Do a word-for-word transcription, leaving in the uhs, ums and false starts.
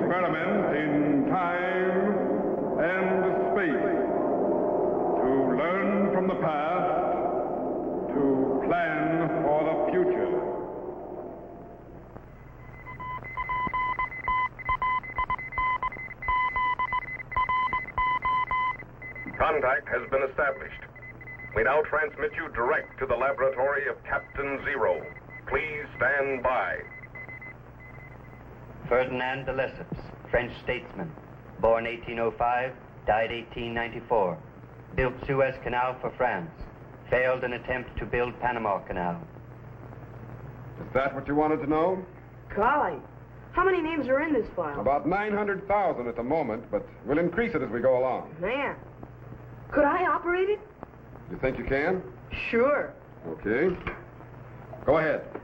experiment in time and space to learn from the past, to plan for the future. Contact has been established. We now transmit you direct to the laboratory of Captain Zero. Please stand by. Ferdinand de Lesseps, French statesman, born eighteen oh five, died eighteen ninety-four. Built Suez Canal for France. Failed in attempt to build Panama Canal. Is that what you wanted to know? Golly, how many names are in this file? About nine hundred thousand at the moment, but we'll increase it as we go along. Man, could I operate it? You think you can? Sure. Okay. Go ahead.